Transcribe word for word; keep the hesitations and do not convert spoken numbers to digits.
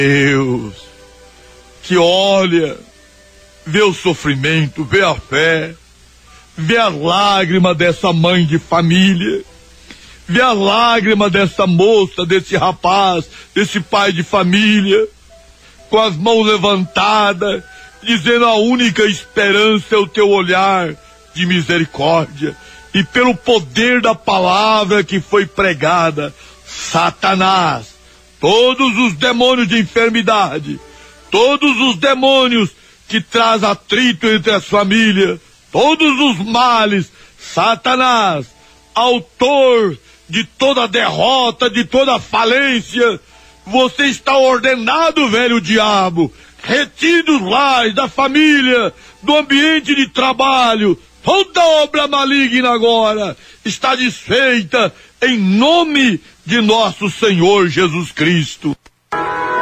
Deus, que olha, vê o sofrimento, vê a fé, vê a lágrima dessa mãe de família, vê a lágrima dessa moça, desse rapaz, desse pai de família, com as mãos levantadas, dizendo a única esperança é o teu olhar de misericórdia. E pelo poder da palavra que foi pregada, Satanás, todos os demônios de enfermidade, todos os demônios que traz atrito entre as famílias, todos os males, Satanás, autor de toda derrota, de toda falência, você está ordenado, velho diabo, retire dos lares, da família, do ambiente de trabalho, toda obra maligna agora está desfeita em nome de nosso Senhor Jesus Cristo.